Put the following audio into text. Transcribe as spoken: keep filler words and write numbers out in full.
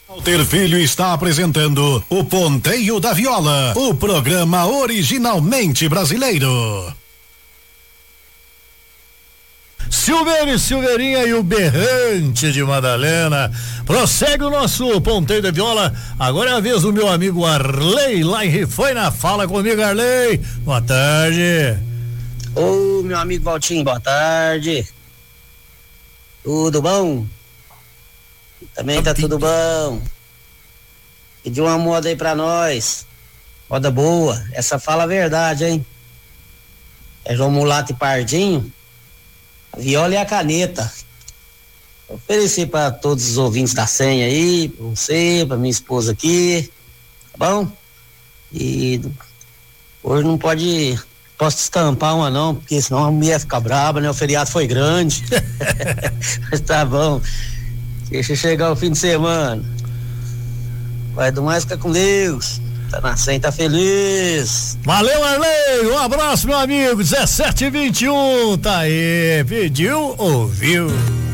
Walter Filho está apresentando o Ponteio da Viola, o programa originalmente brasileiro. Silveira e Silveirinha e o berrante de Madalena. Prossegue o nosso Ponteio da Viola. Agora é a vez do meu amigo Arley, lá em Rifaina. Fala comigo, Arley. Boa tarde. Ô, meu amigo Valtinho, boa tarde. Tudo bom? Também tá tudo bom. Pediu uma moda aí pra nós. Moda boa. Essa fala a verdade, hein? É João Mulato e Pardinho. A viola e a caneta. Ofereci para todos os ouvintes da senha aí, pra você, pra minha esposa aqui, tá bom? E hoje não pode, posso estampar uma não, porque senão a mulher fica brava, né? O feriado foi grande. Mas tá bom. Deixa chegar o fim de semana. Vai do mais, fica com Deus. Tá na senha, tá feliz. Valeu, Arley. Um abraço, meu amigo. dezessete e vinte e um. Tá aí. Pediu, ouviu.